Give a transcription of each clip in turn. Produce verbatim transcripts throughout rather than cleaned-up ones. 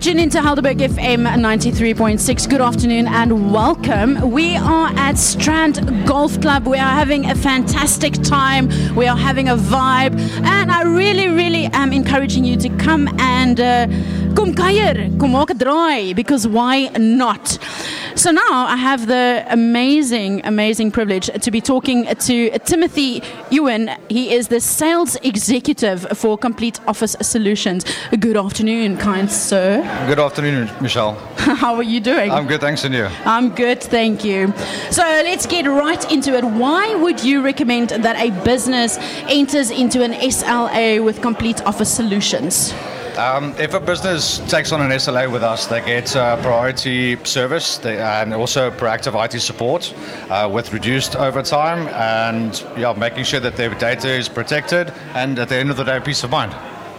Tune into Helderberg F M ninety-three point six. Good afternoon and welcome. We are at Strand Golf Club. We are having a fantastic time. We are having a vibe. And I really, really am encouraging you to come and uh, kom kuier, kom maak 'n draai, because why not? So now I have the amazing, amazing privilege to be talking to Timothy Ewan. He is the sales executive for Complete Office Solutions. Good afternoon, kind sir. Good afternoon, Michelle. How are you doing? I'm good, thanks, and you? I'm good, thank you. So let's get right into it. Why would you recommend that a business enters into an S L A with Complete Office Solutions? Um, if a business takes on an S L A with us, they get uh, priority service they, and also proactive I T support uh, with reduced overtime and yeah, making sure that their data is protected and at the end of the day, peace of mind.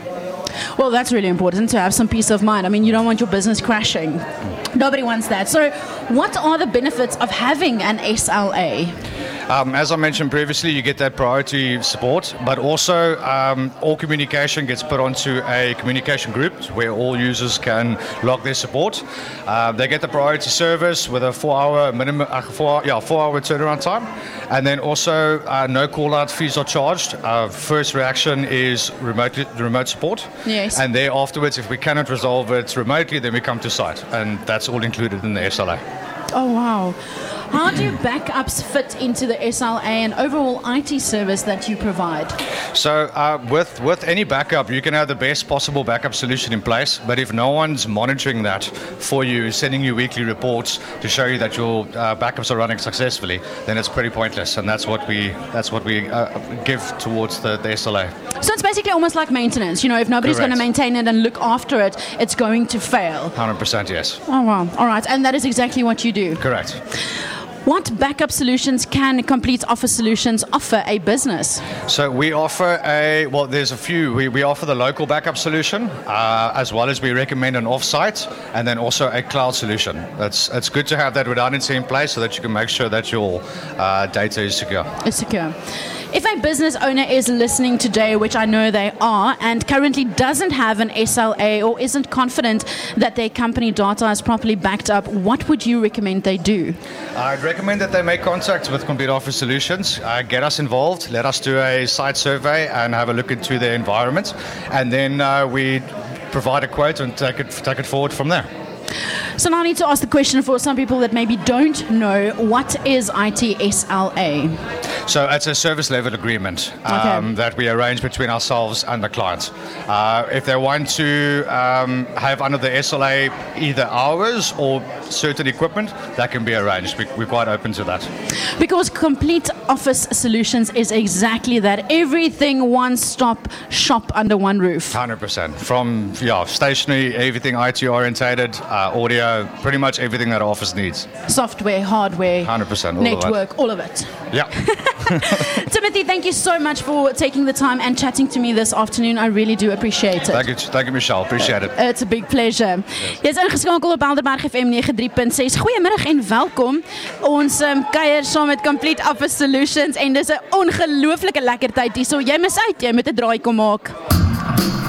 Well, that's really important to have some peace of mind. I mean, you don't want your business crashing. Nobody wants that. So what are the benefits of having an S L A? Um, as I mentioned previously, you get that priority support, but also um, all communication gets put onto a communication group where all users can log their support. Uh, they get the priority service with a four-hour minimum, uh, four, yeah, four-hour turnaround time, and then also uh, no call-out fees are charged. Uh, first reaction is remote remote support, yes, and there afterwards, if we cannot resolve it remotely, then we come to site, and that's all included in the S L A. Oh wow. How do backups fit into the S L A and overall I T service that you provide? So uh, with, with any backup, you can have the best possible backup solution in place, but if no one's monitoring that for you, sending you weekly reports to show you that your uh, backups are running successfully, then it's pretty pointless, and that's what we that's what we uh, give towards the, the S L A. So it's basically almost like maintenance. You know, if nobody's going to maintain it and look after it, it's going to fail. one hundred percent yes. Oh wow, all right, and that is exactly what you do. Correct. What backup solutions can Complete Office Solutions offer a business? So we offer a, well, there's a few. We, we offer the local backup solution, uh, as well as we recommend an off-site, and then also a cloud solution. It's, it's good to have that redundancy in place so that you can make sure that your uh, data is secure. Is secure. If a business owner is listening today, which I know they are, and currently doesn't have an S L A or isn't confident that their company data is properly backed up, what would you recommend they do? I'd recommend that they make contact with Complete Office Solutions, uh, get us involved, let us do a site survey and have a look into their environment, and then uh, we provide a quote and take it, take it forward from there. So now I need to ask the question for some people that maybe don't know, what is I T S L A? So it's a service level agreement um, okay. that we arrange between ourselves and the client. Uh, if they want to um, have under the S L A either hours or certain equipment, that can be arranged. We, we're quite open to that. Because Complete Office Solutions is exactly that. Everything one-stop shop under one roof. one hundred percent. From yeah, stationery, everything I T orientated, uh, audio, pretty much everything that our office needs. Software, hardware, one hundred percent, all network, of all of it. Yeah. Timothy, thank you so much for taking the time and chatting to me this afternoon. I really do appreciate it. Thank you, thank you Michelle. Appreciate it. Uh, it's a big pleasure. Jy's ingeskakel op Helderberg F M ninety-three point six. Goeiemiddag en welkom. Ons um, kuier saam met Complete Office Solutions en dis 'n ongelooflike lekker tyd hier. So jy mis uit, jy moet 'n draai kom maak.